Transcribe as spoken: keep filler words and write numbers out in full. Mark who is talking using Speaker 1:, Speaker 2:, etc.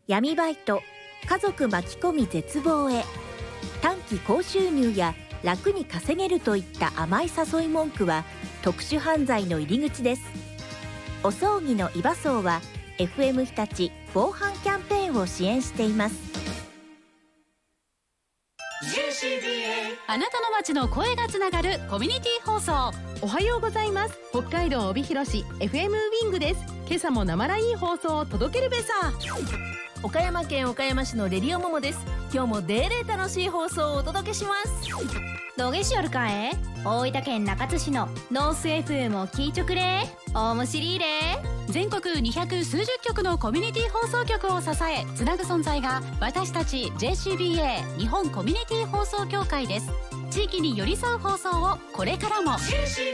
Speaker 1: 闇バイト、家族巻き込み絶望へ。短期高収入や楽に稼げるといった甘い誘い文句は特殊犯罪の入り口です。お葬儀のイバソーは エフエム 日立防犯キャンペーンを支援しています。
Speaker 2: あなたの街の声がつながるコミュニティ放送。
Speaker 3: おはようございます。北海道帯広市 エフエム ウィングです。今朝も生ライン放送を届けるべさ。
Speaker 4: 岡山県岡山市のレディオモモです。今日もデーレー楽しい放送をお届けします。
Speaker 5: どげしよるかえ。大分県中津市のノース エフエム を聞いちょくれ。おもしりーれ。
Speaker 2: 全国にひゃくすうじゅっきょくのコミュニティ放送局を支えつなぐ存在が私たち ジェーシービーエー 日本コミュニティ放送協会です。地域に寄り添う放送をこれからも